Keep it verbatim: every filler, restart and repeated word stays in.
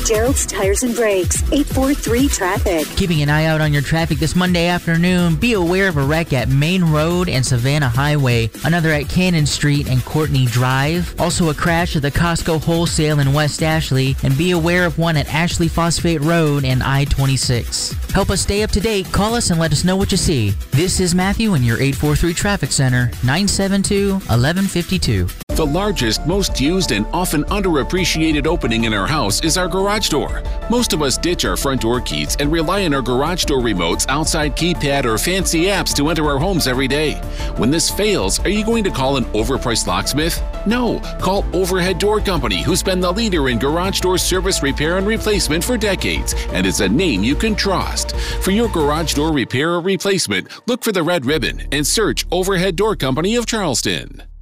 Gerald's Tires and Brakes, eight four three traffic. Keeping an eye out on your traffic this Monday afternoon, be aware of a wreck at Main Road and Savannah Highway, another at Cannon Street and Courtney Drive, also a crash at the Costco Wholesale in West Ashley, and be aware of one at Ashley Phosphate Road and I twenty-six. Help us stay up to date. Call us and let us know what you see. This is Matthew in your eight four three Traffic Center, nine seven two, one one five two. The largest, most used, and often underappreciated opening in our house is our garage door. Most of us ditch our front door keys and rely on our garage door remotes, outside keypad, or fancy apps to enter our homes every day. When this fails, are you going to call an overpriced locksmith? No, call Overhead Door Company, who's been the leader in garage door service, repair, and replacement for decades, and is a name you can trust. For your garage door repair or replacement, look for the red ribbon and search Overhead Door Company of Charleston.